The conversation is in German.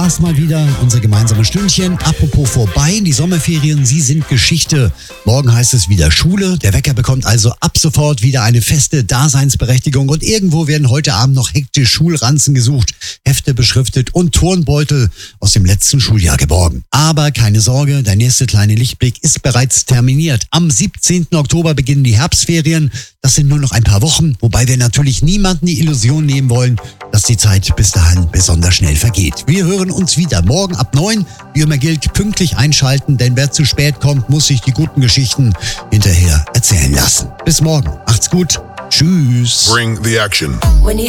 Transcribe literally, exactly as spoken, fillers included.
war's mal wieder, unser gemeinsames Stündchen. Apropos vorbei, die Sommerferien, sie sind Geschichte. Morgen heißt es wieder Schule. Der Wecker bekommt also ab sofort wieder eine feste Daseinsberechtigung. Und irgendwo werden heute Abend noch hektisch Schulranzen gesucht, Hefte beschriftet und Turnbeutel aus dem letzten Schuljahr geborgen. Aber keine Sorge, der nächste kleine Lichtblick ist bereits terminiert. Am siebzehnten Oktober beginnen die Herbstferien. Das sind nur noch ein paar Wochen, wobei wir natürlich niemanden die Illusion nehmen wollen, dass die Zeit bis dahin besonders schnell vergeht. Wir hören uns wieder morgen ab neun. Wie immer gilt, pünktlich einschalten, denn wer zu spät kommt, muss sich die guten Geschichten hinterher erzählen lassen. Bis morgen. Macht's gut. Tschüss. Bring the action.